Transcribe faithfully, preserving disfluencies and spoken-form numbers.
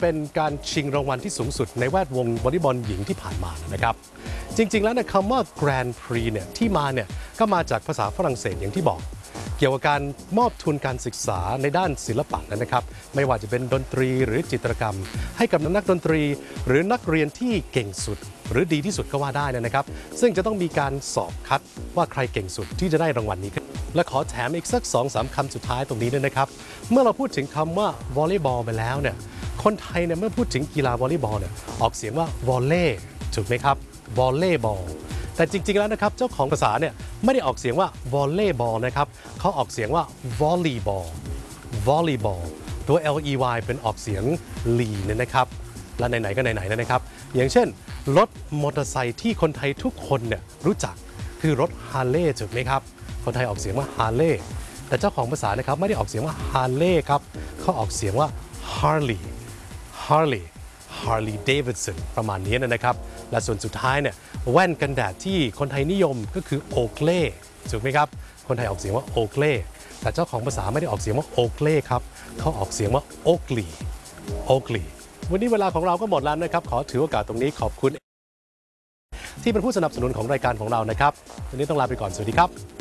เป็นการชิงรางวัลที่สูงสุดในแวดวงวอลเลย์บอลหญิงที่ผ่านมานะครับจริงๆแล้วเนี่ยคำว่า Grand Prix เนี่ยที่มาเนี่ยก็มาจากภาษาฝรั่งเศสอย่างที่บอกเกี่ยวกับการมอบทุนการศึกษาในด้านศิลปะนะครับไม่ว่าจะเป็นดนตรีหรือจิตรกรรมให้กับนักดนตรีหรือนักเรียนที่เก่งสุดหรือดีที่สุดก็ว่าได้นะครับซึ่งจะต้องมีการสอบคัดว่าใครเก่งสุดที่จะได้รางวัลนี้และขอแถมอีกสัก สองสาม คำสุดท้ายตรงนี้ด้วยนะครับเมื่อเราพูดถึงคำว่าวอลเลย์บอลไปแล้วเนี่ยคนไทยเนี่ยเมื่อพูดถึงกีฬาวอลเลย์บอลเนี่ยออกเสียงว่าวอลเล่ถูกไหมครับวอลเลย์บอลแต่จริงๆแล้วนะครับเจ้าของภาษาเนี่ยไม่ได้ออกเสียงว่าวอลเลย์บอลนะครับเขาออกเสียงว่าวอลเลย์บอลวอลเลย์บอลตัว แอล อี วาย เป็นออกเสียงลีเนี่ยนะครับและไหนๆก็ไหนๆนะครับอย่างเช่นรถมอเตอร์ไซค์ที่คนไทยทุกคนเนี่ยรู้จักคือรถฮาร์เลย์ถูกไหมครับคนไทยออกเสียงว่าฮาร์เลย์แต่เจ้าของภาษานะครับไม่ได้ออกเสียงว่าฮาร์เลย์ครับเขาออกเสียงว่าฮาร์ลีย์ฮาร์ลีย์ฮาร์ลีย์เดวิดสันประมาณนี้นะครับและส่วนสุดท้ายเนี่ยแว่นกันแดดที่คนไทยนิยมก็คือโอเล่ถูกไหมครับคนไทยออกเสียงว่าโอเล่แต่เจ้าของภาษาไม่ได้ออกเสียงว่าโอเล่ครับเขาออกเสียงว่าโอกลีโอกลีวันนี้เวลาของเราก็หมดแล้วนะครับขอถือโอกาสตรงนี้ขอบคุณที่เป็นผู้สนับสนุนของรายการของเรานะครับวันนี้ต้องลาไปก่อนสวัสดีครับ